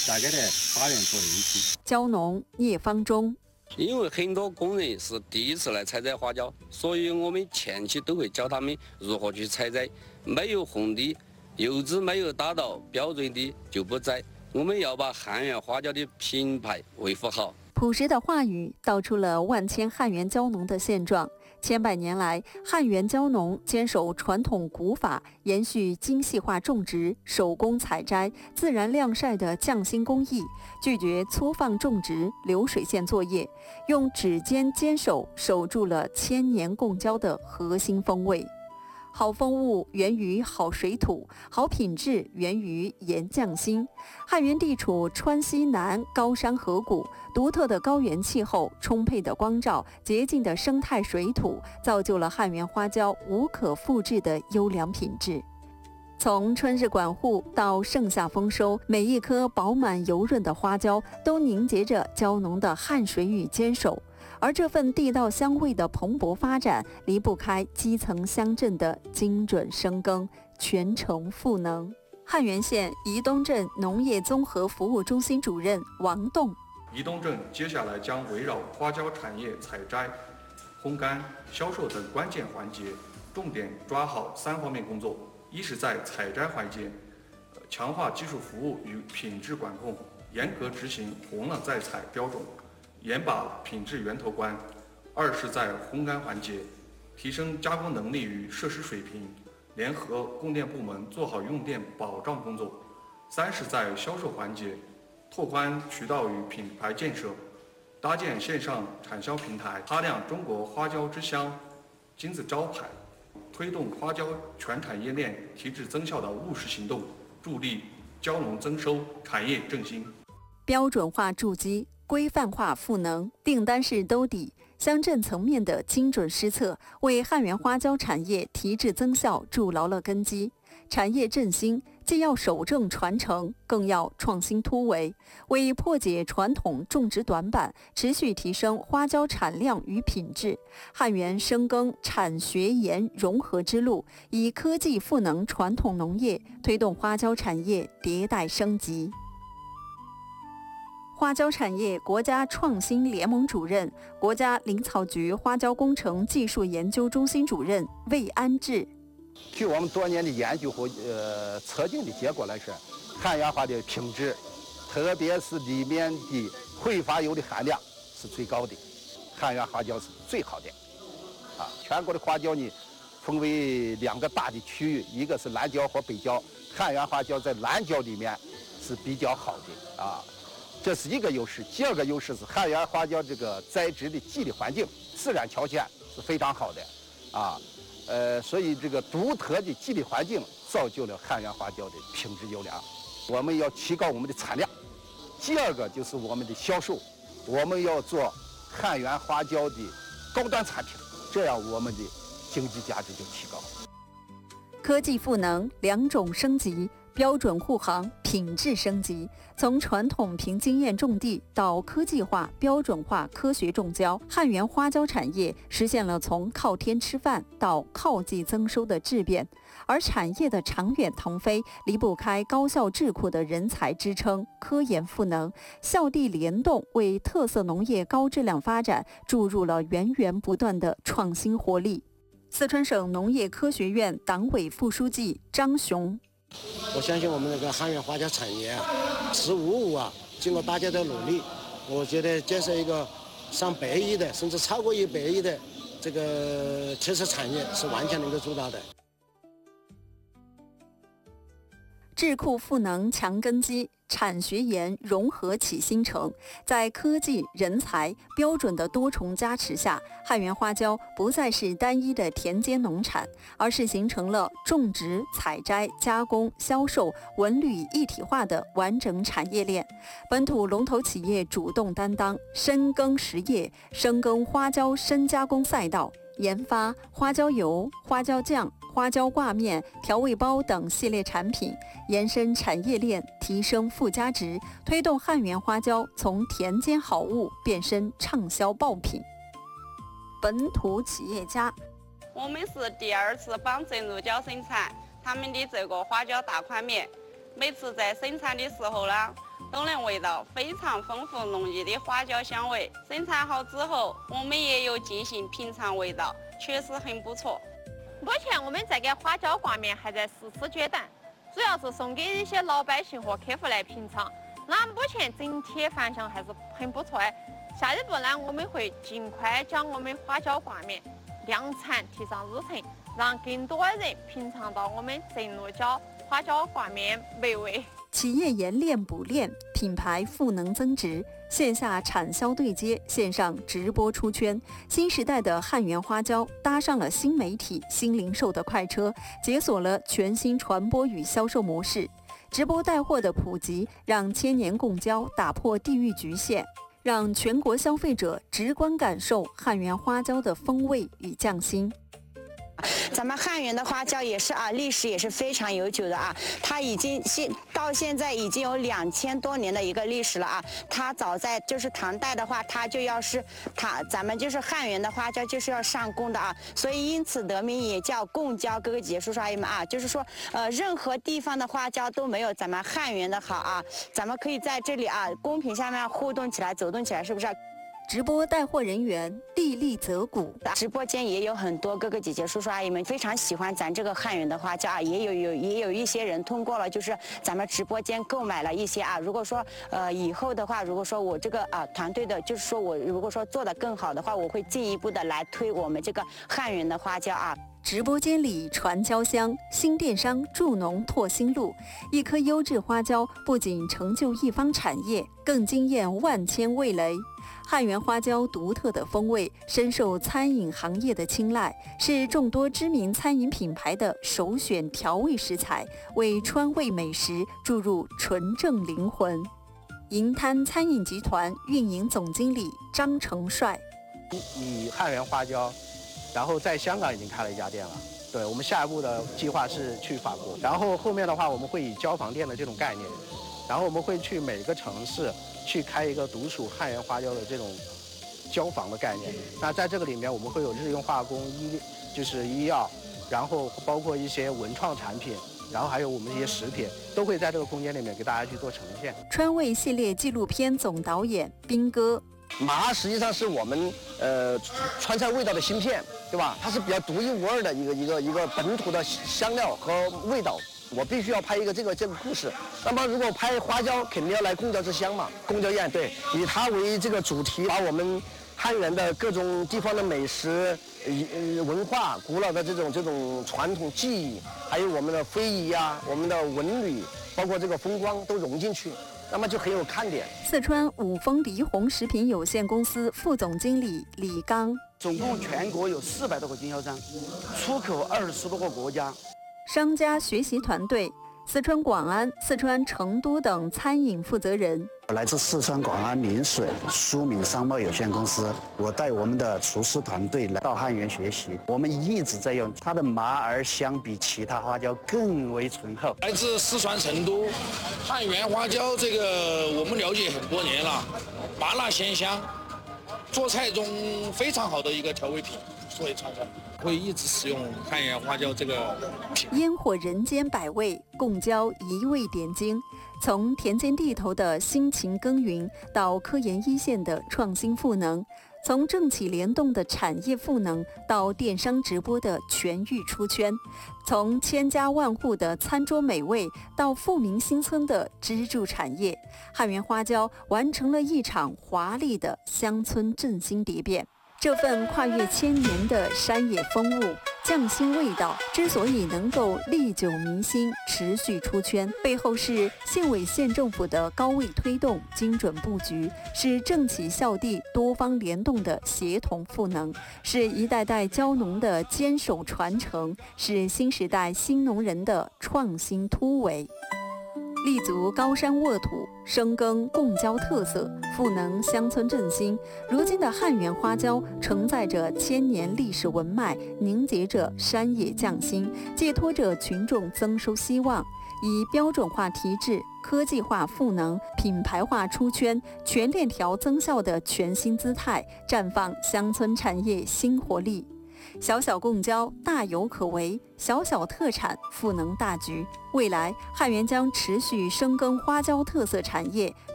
大概在8元左右一斤。 蕉农聂方忠。 因为很多工人是第一次来采摘花椒，所以我们前期都会教他们如何去采摘。没有红的，油脂没有达到标准的就不摘。我们要把汉源花椒的品牌维护好。 朴实的话语道出了万千汉源蕉农的现状。千百年来，汉源蕉农坚守传统古法，延续精细化种植、手工采摘、自然晾晒的匠心工艺，拒绝粗放种植、流水线作业，用指尖坚守守住了千年贡蕉的核心风味。好风物源于好水土，好品质源于盐匠心。汉源地处川西南高山河谷，独特的高原气候、充沛的光照、洁净的生态水土，造就了汉源花椒无可复制的优良品质。从春日管护到盛夏丰收，每一颗饱满油润的花椒都凝结着蕉农的汗水与坚守。而这份地道香味的蓬勃发展，离不开基层乡镇的精准深耕、全程赋能。汉源县宜东镇农业综合服务中心主任王栋： 宜东镇接下来将围绕花椒产业采摘、烘干、销售等关键环节，重点抓好3方面工作：一是在采摘环节，强化技术服务与品质管控，严格执行红了再采标准，严把品质源头关；二是在烘干环节，提升加工能力与设施水平，联合供电部门做好用电保障工作；三是在销售环节，拓宽渠道与品牌建设，搭建线上产销平台，擦亮中国花椒之乡金字招牌，推动花椒全产业链提质增效的务实行动，助力蕉农增收、产业振兴。 标准化筑基，规范化赋能，订单式兜底，乡镇层面的精准施策，为汉源花椒产业提质增效筑牢了根基。产业振兴既要守正传承，更要创新突围，为破解传统种植短板，持续提升花椒产量与品质，汉源深耕产学研融合之路，以科技赋能传统农业，推动花椒产业迭代升级。花椒产业国家创新联盟主任、国家林草局花椒工程技术研究中心主任魏安志： 据我们多年的研究和测定的结果来说，汉源花的品质，特别是里面的挥发油的含量是最高的，汉源花椒是最好的。全国的花椒呢，分为2个大的区域，一个是南椒和北椒，汉源花椒在南椒里面是比较好的这是一个优势。第二个优势是汉源花椒这个栽植的地理环境、自然条件是非常好的所以这个独特的地理环境造就了汉源花椒的品质优良。我们要提高我们的产量。第二个就是我们的销售，我们要做汉源花椒的高端产品，这样我们的经济价值就提高。 科技赋能2种升级，标准护航，品质升级。从传统凭经验种地到科技化、标准化、科学种椒，汉源花椒产业实现了从靠天吃饭到靠季增收的质变。而产业的长远腾飞，离不开高校智库的人才支撑、科研赋能、校地联动，为特色农业高质量发展注入了源源不断的创新活力。四川省农业科学院党委副书记张雄： 我相信我们那个汉源花椒产业1555经过大家的努力，我觉得建设一个上100亿的，甚至超过100亿的这个特色产业是完全能够做到的。 智库赋能强根基，产学研融合起新城。在科技、人才、标准的多重加持下，汉源花椒不再是单一的田间农产，而是形成了种植、采摘、加工、销售、文旅一体化的完整产业链。本土龙头企业主动担当，深耕实业，深耕花椒深加工赛道，研发花椒油、花椒酱、花椒挂面、调味包等系列产品，延伸产业链，提升附加值，推动汉源花椒从田间好物变身畅销爆品。本土企业家： 我们是第2次帮正如椒生产他们的这个花椒大宽面。每次在生产的时候呢， 都能闻到非常丰富浓郁的花椒香味。生产好之后，我们也有进行品尝味道，确实很不错。 目前我们这个花椒挂面还在实施阶段，主要是送给一些老百姓和客户来品尝。那目前整体反响还是很不错的。下一步呢，我们会尽快将我们花椒挂面量产提上日程，让更多人品尝到我们正鹿角花椒挂面美味。 企业研练补练，品牌赋能增值，线下产销对接，线上直播出圈。新时代的汉源花椒搭上了新媒体、新零售的快车，解锁了全新传播与销售模式。直播带货的普及，让千年贡椒打破地域局限，让全国消费者直观感受汉源花椒的风味与匠心。 咱们汉源的花椒也是历史也是非常悠久的它已经到现在已经有2000多年的一个历史了它早在就是唐代的话，它就要是咱们就是汉源的花椒就是要上贡的所以因此得名也叫贡椒。各个姐姐叔叔阿姨们就是说任何地方的花椒都没有咱们汉源的好咱们可以在这里公屏下面互动起来，走动起来，是不是？ 直播带货人员粒粒泽谷， 直播间也有很多哥哥姐姐叔叔阿姨们非常喜欢咱这个汉源的花椒也有一些人通过了就是咱们直播间购买了一些如果说以后的话，如果说我这个团队的就是说我如果说做得更好的话，我会进一步的来推我们这个汉源的花椒直播间里传椒香，新电商助农拓新路。一颗优质花椒不仅成就一方产业，更惊艳万千味蕾。汉源花椒独特的风味深受餐饮行业的青睐，是众多知名餐饮品牌的首选调味食材，为川味美食注入纯正灵魂。银滩餐饮集团运营总经理张成帅， 以汉源花椒，然后在香港已经开了一家店了。对，我们下一步的计划是去法国，然后后面的话我们会以交房店的这种概念，然后我们会去每个城市去开一个独属汉源花椒的这种交房的概念。那在这个里面，我们会有日用化工、医药，然后包括一些文创产品，然后还有我们一些食品，都会在这个空间里面给大家去做呈现。 川味系列纪录片总导演斌哥， 麻实际上是我们川菜味道的芯片，对吧？它是比较独一无二的一个本土的香料和味道。我必须要拍一个这个故事。那么如果拍花椒，肯定要来贡椒之乡嘛，贡椒宴，对，以它为这个主题，把我们汉源的各种地方的美食、文化、古老的这种传统技艺，还有我们的非遗我们的文旅，包括这个风光都融进去，那么就很有看点。 四川五丰黎红食品有限公司副总经理李刚， 总共全国有400多个经销商，出口20多个国家。 商家学习团队，四川广安、四川成都等餐饮负责人。 来自四川广安临水舒敏商贸有限公司，我带我们的厨师团队来到汉源学习。我们一直在用它的麻儿，相比其他花椒更为醇厚。 来自四川成都，汉源花椒这个我们了解很多年了，麻辣鲜香，做菜中非常好的一个调味品，所以传承。会一直使用汉源花椒这个品。 烟火人间百味，贡椒一味点睛。从田间地头的辛勤耕耘，到科研一线的创新赋能；从政企联动的产业赋能，到电商直播的全域出圈；从千家万户的餐桌美味，到富民新村的支柱产业，汉源花椒完成了一场华丽的乡村振兴蝶变。这份跨越1000年的山野风物、匠心味道，之所以能够历久弥新、持续出圈，背后是县委县政府的高位推动、精准布局，是政企校地多方联动的协同赋能，是一代代椒农的坚守传承，是新时代新农人的创新突围。立足高山沃土，深耕贡椒特色，赋能乡村振兴。如今的汉源花椒承载着1000年历史文脉，凝结着山野匠心，寄托着群众增收希望。以标准化提质、科技化赋能、品牌化出圈、全链条增效的全新姿态，绽放乡村产业新活力。 小小贡椒大有可为，小小特产赋能大局。未来，汉源将持续深耕花椒特色产业，